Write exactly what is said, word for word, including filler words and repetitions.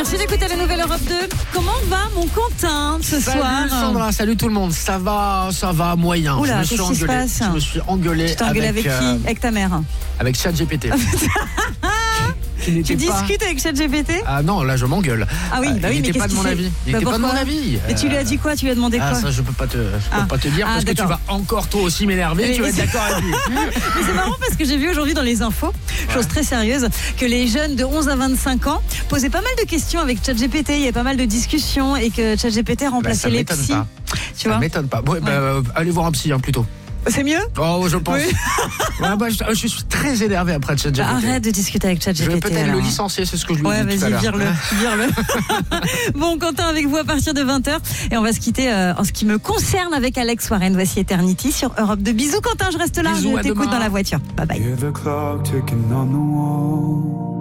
Merci d'écouter la nouvelle Europe deux. Comment va mon Quentin ce salut soir? Salut Sandra, salut tout le monde. Ça va, ça va moyen. Oula, je me suis qu'est-ce qui se engueulé. passe? Je me suis engueulé. Tu t'es engueulé avec, avec qui euh, Avec ta mère? Avec ChatGPT. Tu discutes pas... avec ChatGPT? Ah non, là je m'engueule. Ah oui, bah oui, il mais n'était pas qu'est-ce de mon qu'il avis. fait? Il Bah n'était pas de mon pourquoi? avis. Et tu lui as dit quoi? Tu lui as demandé quoi? Ah ça je peux pas te, je ah. peux pas te dire ah, parce que tu vas encore toi aussi m'énerver. Mais tu vas être d'accord avec lui. Mais c'est marrant parce que j'ai vu aujourd'hui dans les infos, chose ouais. très sérieuse, que les jeunes de onze à vingt-cinq ans posaient pas mal de questions avec ChatGPT. Il y a pas mal de discussions et que ChatGPT remplaçait bah, les psys. Pas. Tu ça vois m'étonne pas. Bon, ouais. bah, euh, allez voir un psy hein, plutôt. C'est mieux? Oh, je pense. Oui. ouais, bah, je, je suis très énervé après ChatGPT. Bah, arrête de discuter avec ChatGPT. Je vais peut-être alors. le licencier, c'est ce que je lui ouais, ai dit tout à l'heure. Ouais, vas-y, vire-le, vire-le. Bon, Quentin avec vous à partir de vingt heures. Et on va se quitter euh, en ce qui me concerne avec Alex Warren. Voici Eternity sur Europe deux. Bisous Quentin, je reste là. Bisous, je t'écoute dans la voiture. Bye bye.